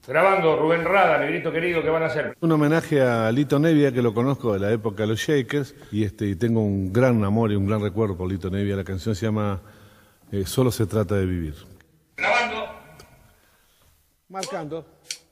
Grabando, Rubén Rada, negrito querido, ¿qué van a hacer? Un homenaje a Lito Nevia, que lo conozco de la época de los Shakers, y tengo un gran amor y un gran recuerdo por Lito Nevia. La canción se llama Solo se trata de vivir. Grabando. Marcando.